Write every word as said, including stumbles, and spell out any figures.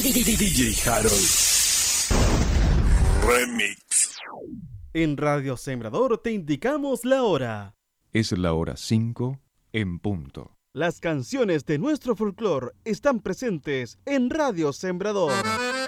D J Harold Remix. En Radio Sembrador te indicamos la hora. Es la hora cinco en punto. Las canciones de nuestro folclore están presentes en Radio Sembrador.